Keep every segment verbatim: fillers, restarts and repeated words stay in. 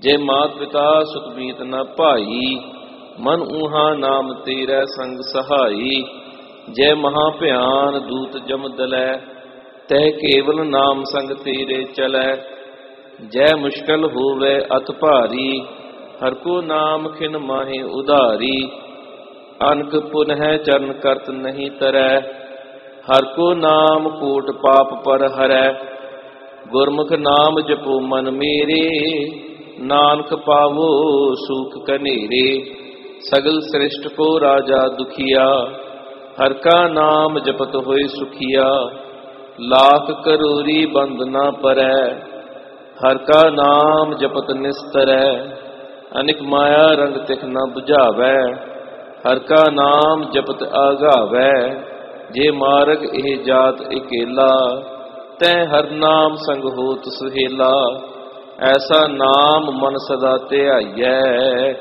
ਜੇ ਮਾਤ ਪਿਤਾ ਸੁਤ ਮੀਤ ਨ ਭਾਈ, ਮਨ ਊਹਾ ਨਾਮ ਤੇਰਾ ਸੰਗ ਸਹਾਈ। ਜੈ ਮਹਾ ਭਿਆਨ ਦੂਤ ਜਮ ਦਲੈ, ਤੈ ਕੇਵਲ ਨਾਮ ਸੰਗ ਤੇਰੇ ਚਲੈ। ਜੈ ਮੁਸ਼ਕਲ ਹੋਵੇ ਅਤ ਭਾਰੀ, ਹਰ ਕੋ ਨਾਮ ਖਿਨ ਮਾਹੇ ਉਧਾਰੀ। ਅਨਕ ਪੁਨਹਿ ਚਰਨ ਕਰਤ ਨਹੀਂ ਤਰੈ, ਹਰ ਕੋ ਨਾਮ ਕੋਟ ਪਾਪ ਪਰ ਹਰੈ। ਗੁਰਮੁਖ ਨਾਮ ਜਪੋ ਮਨ ਮੇਰੇ, ਨਾਨਕ ਪਾਵੋ ਸੂਖ ਕਨੇਰੇ। ਸਗਲ ਸ੍ਰਿਸ਼ਟ ਕੋ ਰਾਜਾ ਦੁਖੀਆ, ਹਰ ਕਾ ਨਾਮ ਜਪਤ ਹੋਏ ਸੁਖੀਆ। ਲਾਖ ਕਰੋਰੀ ਬੰਦ ਨਾ ਪਰੈ, ਹਰ ਕਾ ਨਾਮ ਜਪਤ ਨਿਸਤਰੈ। ਅਨਿਕ ਮਾਇਆ ਰੰਗ ਤਿਖ ਨ ਬੁਝਾਵੈ, ਹਰ ਕਾ ਨਾਮ ਜਪਤ ਆਗਾਵੈ। ਜੇ ਮਾਰਗ ਇਹ ਜਾਤ ਇਕੇਲਾ, ਤੈ ਹਰ ਨਾਮ ਸੰਗ ਹੋਤ ਸੁਹੇਲਾ। ਐਸਾ ਨਾਮ ਮਨ ਸਦਾ ਧਿਆਈਐ,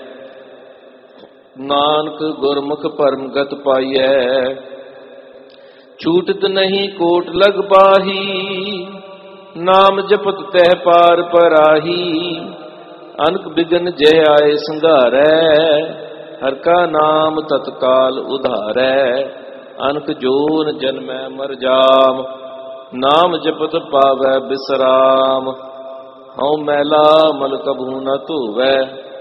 ਨਾਨਕ ਗੁਰਮੁਖ ਪਰਮਗਤ ਪਾਈਐ। ਛੂਟਤ ਨਹੀਂ ਕੋਟ ਲਗ ਬਾਹੀ, ਨਾਮ ਜਪਤ ਤਹਿ ਪਾਰ ਪਰਾਹੀ। ਅਨਕ ਬਿਗਨ ਜੈ ਆਏ ਸੰਘਾਰੈ, ਹਰ ਕਾ ਨਾਮ ਤਤਕਾਲ ਉਧਾਰੈ। ਅਨਕ ਜੋਨ ਜਨਮੈ ਮਰ ਜਾਮ, ਨਾਮ ਜਪਤ ਪਾਵੈ ਬਿਸਰਾਮ। ਹਉ ਮੈਲਾ ਮਲ ਕਬਹੂ ਨ ਧੋਵੈ,